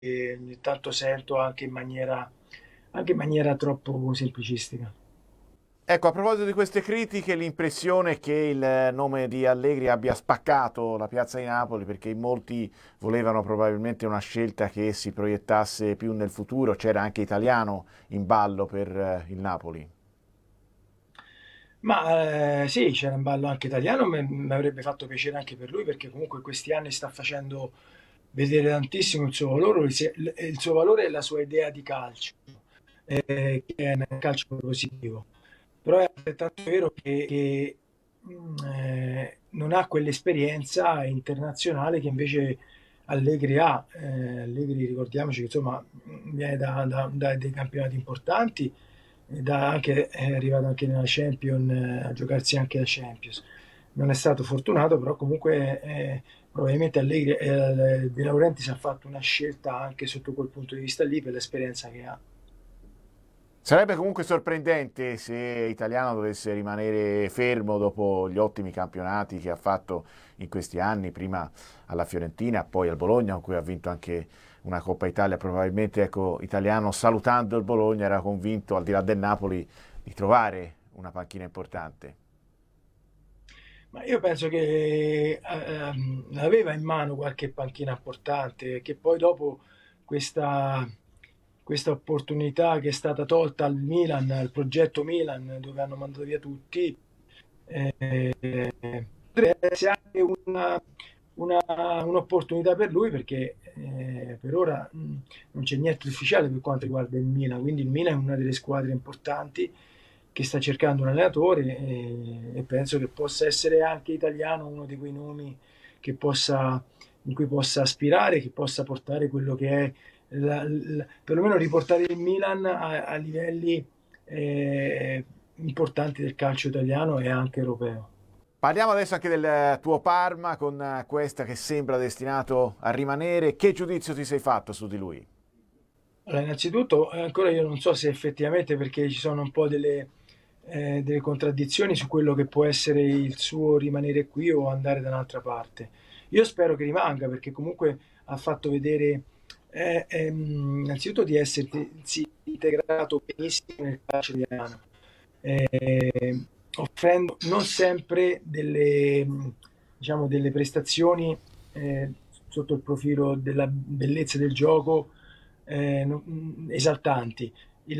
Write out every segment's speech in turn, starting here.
ogni tanto sento anche in maniera troppo semplicistica. Ecco, a proposito di queste critiche, l'impressione è che il nome di Allegri abbia spaccato la piazza di Napoli perché in molti volevano probabilmente una scelta che si proiettasse più nel futuro, c'era anche Italiano in ballo per il Napoli. Ma sì, c'era in ballo anche italiano, mi avrebbe fatto piacere anche per lui perché comunque in questi anni sta facendo vedere tantissimo il suo valore, il suo valore e la sua idea di calcio, che è un calcio positivo. Però è altrettanto vero che non ha quell'esperienza internazionale che invece Allegri ha. Allegri, ricordiamoci che insomma viene da dei campionati importanti, è arrivato anche nella a giocarsi anche la Champions. Non è stato fortunato, però comunque probabilmente Allegri, De Laurentiis ha fatto una scelta anche sotto quel punto di vista lì per l'esperienza che ha. Sarebbe comunque sorprendente se Italiano dovesse rimanere fermo dopo gli ottimi campionati che ha fatto in questi anni, prima alla Fiorentina, poi al Bologna, con cui ha vinto anche una Coppa Italia. Probabilmente, ecco, Italiano, salutando il Bologna, era convinto, al di là del Napoli, di trovare una panchina importante. Ma io penso che aveva in mano qualche panchina importante, che poi dopo questa, questa opportunità che è stata tolta al Milan, al progetto Milan, dove hanno mandato via tutti, potrebbe essere anche un'opportunità per lui perché per ora non c'è niente ufficiale per quanto riguarda il Milan, quindi il Milan è una delle squadre importanti che sta cercando un allenatore e penso che possa essere anche italiano uno di quei nomi che in cui possa aspirare, che possa portare quello che è, perlomeno riportare il Milan a livelli importanti del calcio italiano e anche europeo. Parliamo adesso anche del tuo Parma, con questa che sembra destinato a rimanere. Che giudizio ti sei fatto su di lui? Allora, innanzitutto, ancora io non so se effettivamente perché ci sono un po' delle contraddizioni su quello che può essere il suo rimanere qui o andare da un'altra parte. Io spero che rimanga perché comunque ha fatto vedere innanzitutto di essersi integrato benissimo nel calcio italiano, offrendo non sempre diciamo, delle prestazioni sotto il profilo della bellezza del gioco esaltanti.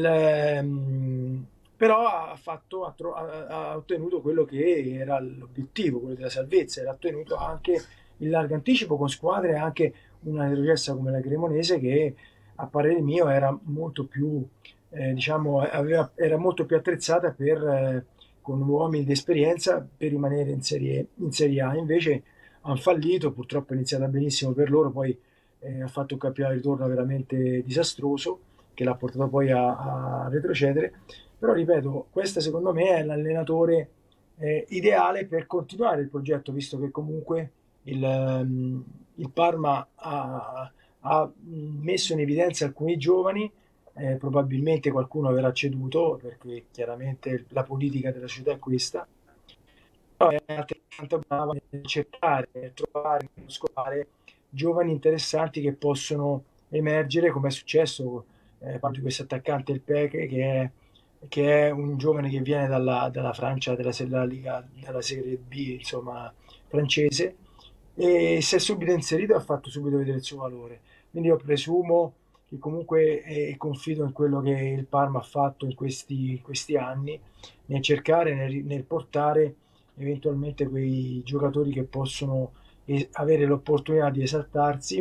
Però ha ottenuto quello che era l'obiettivo, quello della salvezza, era ottenuto anche il largo anticipo con squadre anche una retrocessa come la Cremonese che a parere mio era molto più diciamo, era molto più attrezzata con uomini di esperienza per rimanere in serie A. Invece hanno fallito, purtroppo è iniziata benissimo per loro, poi ha fatto un campionato di ritorno veramente disastroso che l'ha portato poi a retrocedere. Però ripeto, questo secondo me è l'allenatore ideale per continuare il progetto, visto che comunque il Parma ha messo in evidenza alcuni giovani, probabilmente qualcuno verrà ceduto perché chiaramente la politica della città è questa, però è altrettanto brava nel cercare, nel trovare, nel scovare giovani interessanti che possono emergere, come è successo parlo di questo attaccante il Peque, che è un giovane che viene dalla Francia, della Liga, dalla Serie B, insomma, francese, e si è subito inserito e ha fatto subito vedere il suo valore. Quindi io presumo che comunque confido in quello che il Parma ha fatto in questi anni, nel cercare, nel portare eventualmente quei giocatori che possono avere l'opportunità di esaltarsi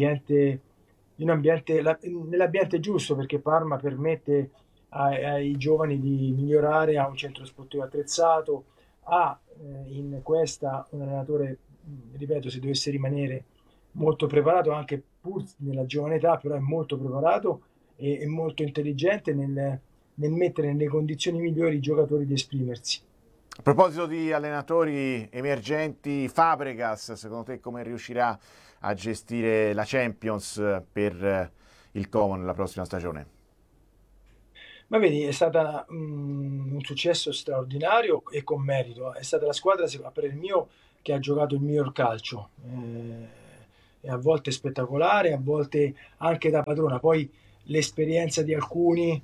nell'ambiente giusto, perché Parma permette ai giovani di migliorare, ha un centro sportivo attrezzato, ha in questa un allenatore, ripeto, se dovesse rimanere molto preparato anche pur nella giovane età, però è molto preparato e molto intelligente nel mettere nelle condizioni migliori i giocatori di esprimersi. A proposito di allenatori emergenti, Fabregas, secondo te come riuscirà a gestire la Champions per il Como nella prossima stagione? Ma vedi, è stata un successo straordinario e con merito. È stata la squadra, a parer mio, che ha giocato il miglior calcio. e a volte spettacolare, a volte anche da padrona. Poi l'esperienza di alcuni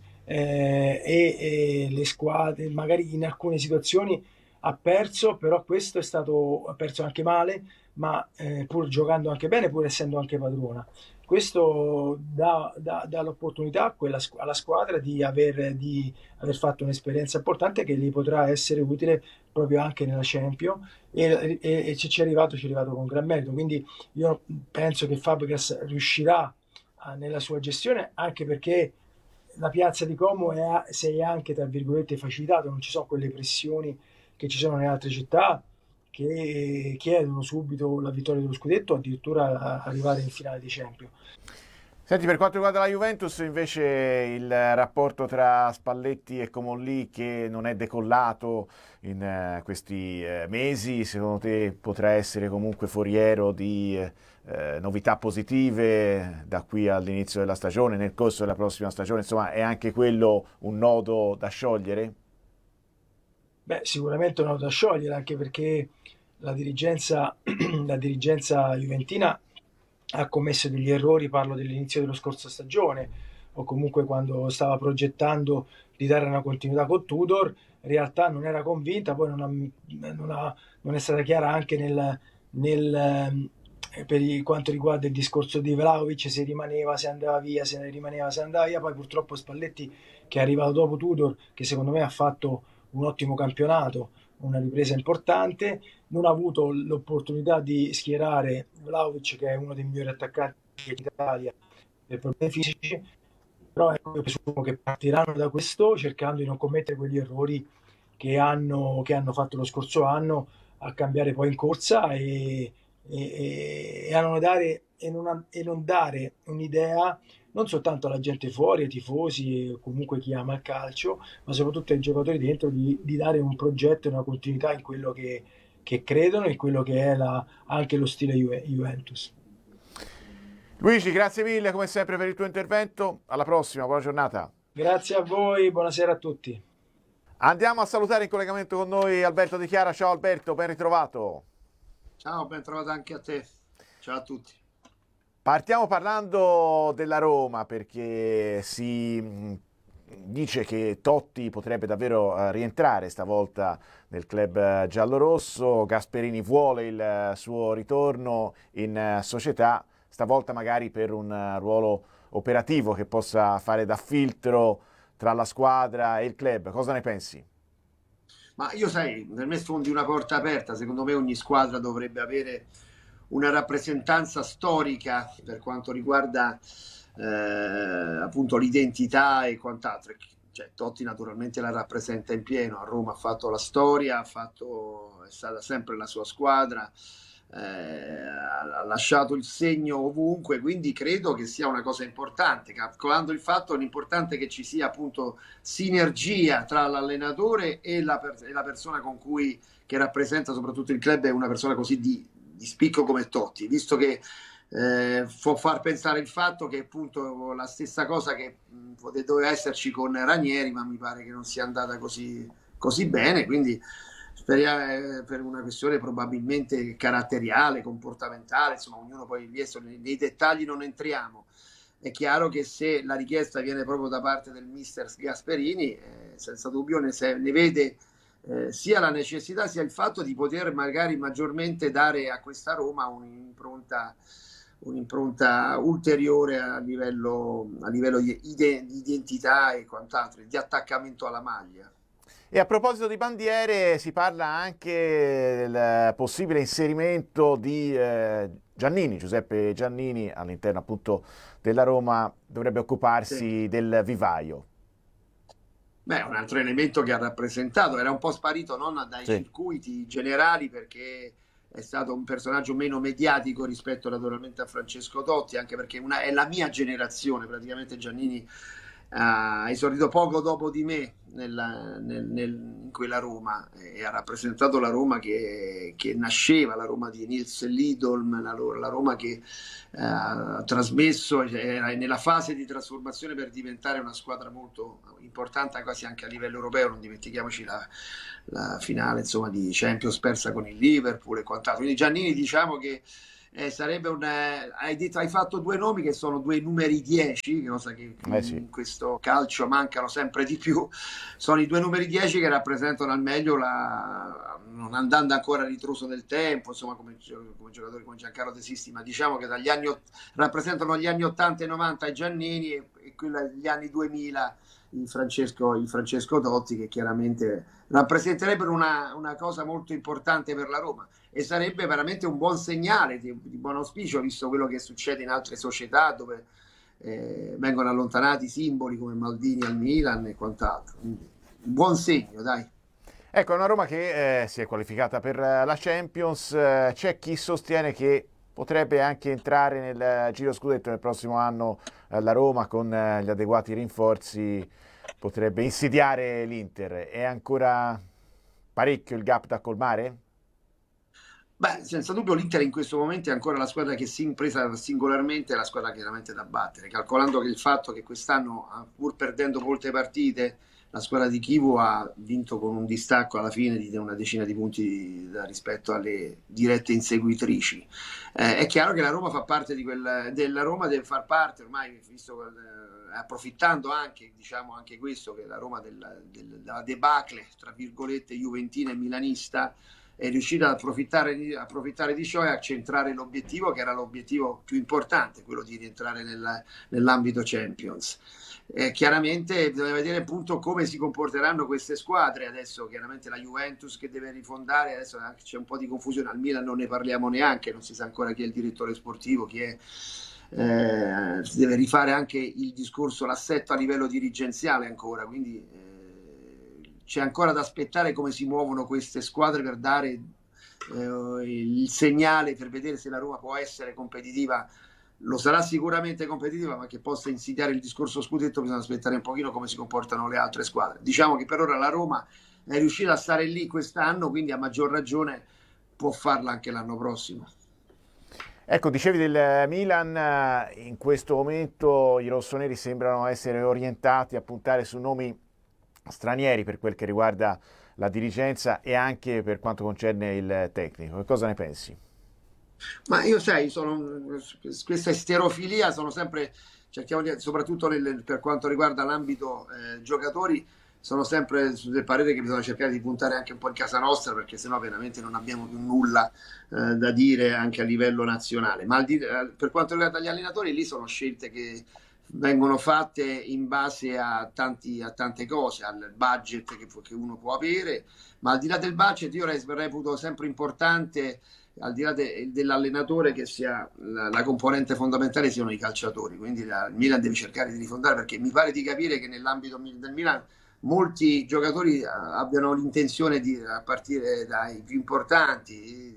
e le squadre, magari in alcune situazioni ha perso, però questo è stato ha perso anche male, ma pur giocando anche bene, pur essendo anche padrona. Questo dà l'opportunità alla squadra di aver fatto un'esperienza importante che gli potrà essere utile proprio anche nella Champions e se ci è arrivato con gran merito. Quindi io penso che Fabregas riuscirà nella sua gestione, anche perché la piazza di Como si è anche, tra virgolette, facilitato, non ci sono quelle pressioni che ci sono nelle altre città che chiedono subito la vittoria dello scudetto, addirittura arrivare in finale di Champions. Senti, per quanto riguarda la Juventus, invece il rapporto tra Spalletti e Comolli, che non è decollato in questi mesi, secondo te potrà essere comunque foriero di novità positive da qui all'inizio della stagione, nel corso della prossima stagione? Insomma, è anche quello un nodo da sciogliere? Beh, sicuramente è un nodo da sciogliere, anche perché la dirigenza juventina ha commesso degli errori, parlo dell'inizio dello scorsa stagione, o comunque quando stava progettando di dare una continuità con Tudor, in realtà non era convinta, poi non è stata chiara anche quanto riguarda il discorso di Vlahovic, se rimaneva, se andava via, se rimaneva, se andava via. Poi purtroppo Spalletti, che è arrivato dopo Tudor, che secondo me ha fatto un ottimo campionato, una ripresa importante, non ha avuto l'opportunità di schierare Vlahovic, che è uno dei migliori attaccanti d'Italia, per problemi fisici, però ecco, io presumo che partiranno da questo cercando di non commettere quegli errori che hanno fatto lo scorso anno, a cambiare poi in corsa e a non dare, e non dare un'idea non soltanto alla gente fuori, ai tifosi o comunque chi ama il calcio, ma soprattutto ai giocatori dentro di dare un progetto e una continuità in quello che credono e in quello che è anche lo stile Juventus. Luigi, grazie mille come sempre per il tuo intervento. Alla prossima, buona giornata. Grazie a voi, buonasera a tutti. Andiamo a salutare in collegamento con noi Alberto Di Chiara. Ciao Alberto, ben ritrovato. Ciao, ben trovato anche a te. Ciao a tutti. Partiamo parlando della Roma, perché si dice che Totti potrebbe davvero rientrare stavolta nel club giallorosso. Gasperini vuole il suo ritorno in società, stavolta magari per un ruolo operativo che possa fare da filtro tra la squadra e il club. Cosa ne pensi? Ma io sai, per me sfondi una porta aperta. Secondo me ogni squadra dovrebbe avere una rappresentanza storica per quanto riguarda appunto l'identità e quant'altro. Cioè, Totti naturalmente la rappresenta in pieno. A Roma ha fatto la storia, è stata sempre la sua squadra, ha lasciato il segno ovunque, quindi credo che sia una cosa importante, calcolando il fatto l'importante che ci sia appunto sinergia tra l'allenatore e la persona con cui che rappresenta soprattutto il club, è una persona così di spicco come Totti, visto che può far pensare il fatto che appunto la stessa cosa che doveva esserci con Ranieri, ma mi pare che non sia andata così bene, quindi speriamo, per una questione probabilmente caratteriale, comportamentale, insomma ognuno poi nei dettagli non entriamo. È chiaro che se la richiesta viene proprio da parte del mister Gasperini, senza dubbio ne vede sia la necessità sia il fatto di poter magari maggiormente dare a questa Roma un'impronta ulteriore a livello di identità e quant'altro, di attaccamento alla maglia. E a proposito di bandiere, si parla anche del possibile inserimento di Giuseppe Giannini, all'interno appunto della Roma, dovrebbe occuparsi Sì. del vivaio. Beh, un altro elemento che ha rappresentato, era un po' sparito non dai circuiti generali perché è stato un personaggio meno mediatico rispetto naturalmente a Francesco Totti, anche perché è la mia generazione, praticamente Giannini ha esordito poco dopo di me in quella Roma e ha rappresentato la Roma che nasceva, la Roma di Nils Lidolm, la Roma che ha trasmesso, era nella fase di trasformazione per diventare una squadra molto importante quasi anche a livello europeo. Non dimentichiamoci la finale insomma di Champions persa con il Liverpool e quant'altro. Quindi Giannini, diciamo che sarebbe hai fatto due nomi che sono due numeri 10, cosa che Sì. in questo calcio mancano sempre di più. Sono i due numeri 10 che rappresentano al meglio non andando ancora a ritroso del tempo, insomma, come giocatori come Giancarlo De Sisti, ma diciamo che rappresentano gli anni 80 e 90 i Giannini e gli anni 2000 il Francesco Totti, che chiaramente rappresenterebbero una cosa molto importante per la Roma e sarebbe veramente un buon segnale di buon auspicio, visto quello che succede in altre società dove vengono allontanati simboli come Maldini al Milan e quant'altro. Quindi, un buon segno, dai. Ecco, è una Roma che si è qualificata per la Champions, c'è chi sostiene che potrebbe anche entrare nel giro scudetto nel prossimo anno, la Roma con gli adeguati rinforzi potrebbe insidiare l'Inter. È ancora parecchio il gap da colmare? Beh, senza dubbio l'Inter in questo momento è ancora la squadra che si impresa singolarmente è la squadra chiaramente da battere, calcolando che il fatto che quest'anno, pur perdendo molte partite, la squadra di Chivu ha vinto con un distacco alla fine di una decina di punti rispetto alle dirette inseguitrici. È chiaro che la Roma fa parte della Roma deve far parte ormai, visto approfittando anche, diciamo anche questo, che la Roma della debacle, tra virgolette, juventina e milanista, è riuscita ad approfittare di ciò e a centrare l'obiettivo, che era l'obiettivo più importante, quello di rientrare nell'ambito Champions. Chiaramente bisogna vedere appunto come si comporteranno queste squadre. Adesso chiaramente la Juventus che deve rifondare, adesso c'è un po' di confusione, al Milan non ne parliamo neanche, non si sa ancora chi è il direttore sportivo, chi è. Si deve rifare anche il discorso, l'assetto a livello dirigenziale ancora, quindi c'è ancora da aspettare come si muovono queste squadre per dare il segnale, per vedere se la Roma può essere competitiva. Lo sarà sicuramente competitiva, ma che possa insidiare il discorso scudetto bisogna aspettare un pochino come si comportano le altre squadre. Diciamo che per ora la Roma è riuscita a stare lì quest'anno, quindi a maggior ragione può farla anche l'anno prossimo. Ecco, dicevi del Milan, in questo momento i rossoneri sembrano essere orientati a puntare su nomi stranieri per quel che riguarda la dirigenza e anche per quanto concerne il tecnico. Che cosa ne pensi? Ma io sai, questa esterofilia sono sempre, cerchiamo soprattutto per quanto riguarda l'ambito giocatori, sono sempre del parere che bisogna cercare di puntare anche un po' in casa nostra, perché sennò veramente non abbiamo più nulla da dire anche a livello nazionale. Ma per quanto riguarda gli allenatori, lì sono scelte che vengono fatte in base a tante cose, al budget che uno può avere, ma al di là del budget io reputo sempre importante, al di là dell'allenatore, che sia la componente fondamentale siano i calciatori, quindi il Milan deve cercare di rifondare, perché mi pare di capire che nell'ambito del Milan molti giocatori abbiano l'intenzione a partire dai più importanti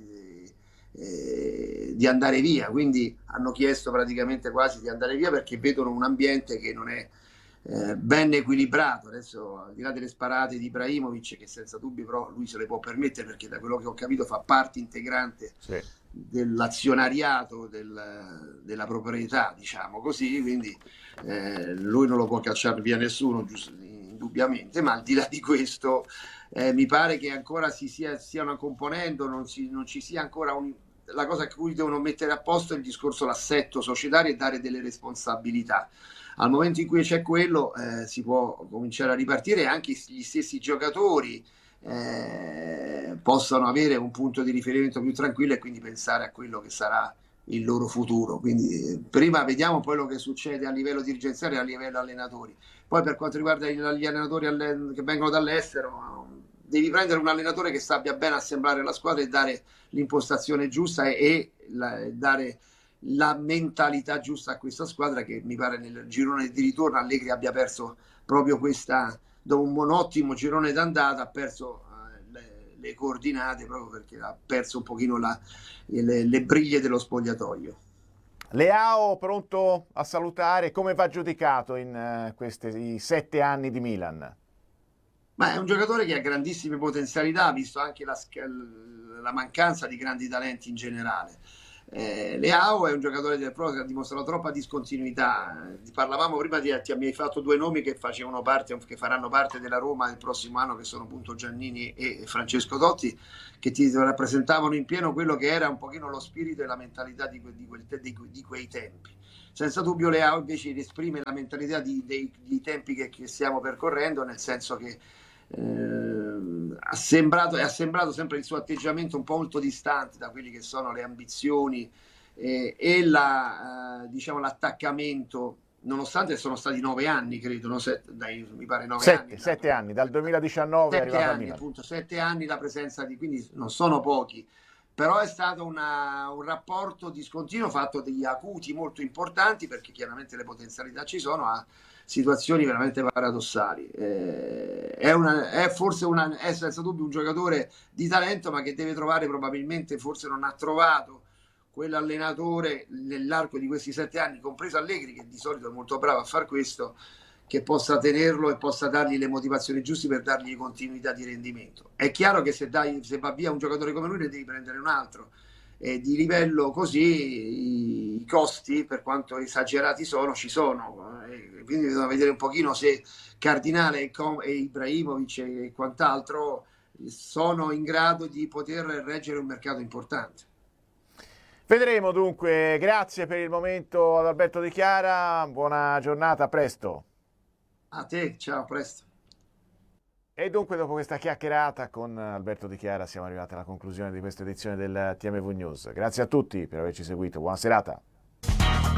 di andare via, quindi hanno chiesto praticamente quasi di andare via perché vedono un ambiente che non è ben equilibrato. Adesso, al di là delle sparate di Ibrahimovic, che senza dubbio però lui se le può permettere, perché da quello che ho capito fa parte integrante dell'azionariato della proprietà, diciamo così, quindi lui non lo può cacciare via nessuno, indubbiamente, ma al di là di questo mi pare che ancora stiano componendo, non ci sia ancora la cosa a cui devono mettere a posto è il discorso l'assetto societario e dare delle responsabilità. Al momento in cui c'è quello si può cominciare a ripartire e anche gli stessi giocatori possano avere un punto di riferimento più tranquillo e quindi pensare a quello che sarà il loro futuro. Quindi prima vediamo quello che succede a livello dirigenziale e a livello allenatori. Poi per quanto riguarda gli allenatori che vengono dall'estero, devi prendere un allenatore che sappia bene assemblare la squadra e dare l'impostazione giusta e dare la mentalità giusta a questa squadra, che mi pare nel girone di ritorno Allegri abbia perso proprio questa, dopo un ottimo girone d'andata ha perso le coordinate, proprio perché ha perso un pochino le briglie dello spogliatoio. Leao pronto a salutare, come va giudicato in questi 7 anni di Milan? Ma è un giocatore che ha grandissime potenzialità, visto anche la mancanza di grandi talenti in generale. Leao è un giocatore del Pro che ha dimostrato troppa discontinuità. Parlavamo prima mi hai fatto due nomi che facevano parte, che faranno parte della Roma il prossimo anno, che sono appunto Giannini e Francesco Totti, che ti rappresentavano in pieno quello che era un pochino lo spirito e la mentalità di quei tempi. Senza dubbio Leao invece esprime la mentalità dei tempi che stiamo percorrendo, nel senso che ha sembrato sempre il suo atteggiamento un po' molto distante da quelli che sono le ambizioni e diciamo, l'attaccamento, nonostante sono stati 9 anni, credo, no? Mi pare 9 anni. 7 anni, dal 2019 è arrivato a Milano. Appunto, 7 anni la presenza quindi non sono pochi, però è stato un rapporto discontinuo fatto degli acuti molto importanti, perché chiaramente le potenzialità ci sono, a situazioni veramente paradossali. È senza dubbio un giocatore di talento, ma che deve trovare, probabilmente forse non ha trovato quell'allenatore nell'arco di questi 7 anni, compreso Allegri, che di solito è molto bravo a far questo, che possa tenerlo e possa dargli le motivazioni giuste per dargli continuità di rendimento. È chiaro che se va via un giocatore come lui, ne devi prendere un altro. Di livello così i costi, per quanto esagerati ci sono, quindi bisogna vedere un pochino se Cardinale e Ibrahimovic e quant'altro sono in grado di poter reggere un mercato importante. Vedremo dunque. Grazie per il momento ad Alberto Di Chiara, buona giornata, a presto. A te, ciao, a presto. E dunque, dopo questa chiacchierata con Alberto Di Chiara, siamo arrivati alla conclusione di questa edizione del TMV News. Grazie a tutti per averci seguito, buona serata.